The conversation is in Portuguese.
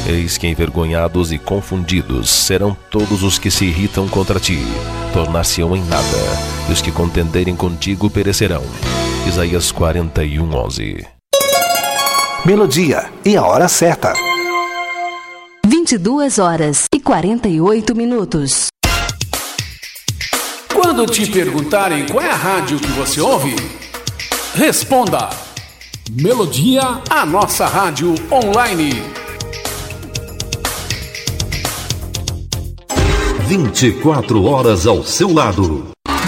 Eis que envergonhados e confundidos serão todos os que se irritam contra ti, tornar-se-ão em nada, e os que contenderem contigo perecerão. Isaías 41:11. Melodia e a hora certa. 22h48. Quando te perguntarem qual é a rádio que você ouve, responda: Melodia, a nossa rádio online. 24 horas ao seu lado.